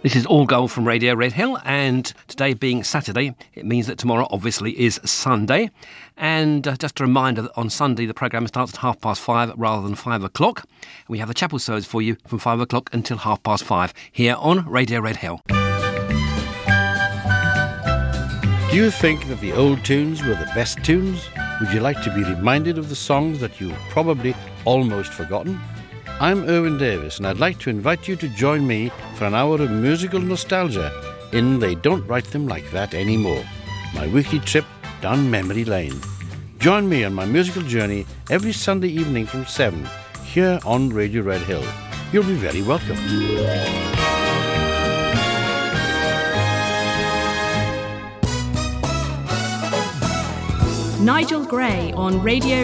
This is All Gold from Radio Red Hill, and today being Saturday, it means that tomorrow obviously is Sunday. And just a reminder that on Sunday the programme starts at 5:30 rather than 5 o'clock. We have the chapel service for you from 5 o'clock until 5:30 here on Radio Red Hill. Do you think that the old tunes were the best tunes? Would you like to be reminded of the songs that you've probably almost forgotten? I'm Erwin Davis, and I'd like to invite you to join me for an hour of musical nostalgia in They Don't Write Them Like That Anymore, my weekly trip down memory lane. Join me on my musical journey every Sunday evening from 7 here on Radio Red Hill. You'll be very welcome. Nigel Gray on Radio